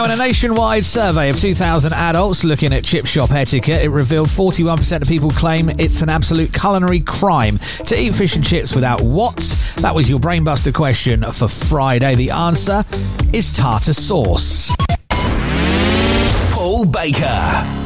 Now, in a nationwide survey of 2,000 adults looking at chip shop etiquette, it revealed 41% of people claim it's an absolute culinary crime to eat fish and chips without what? That was your Brainbuster question for Friday. The answer is tartar sauce. Paul Baker.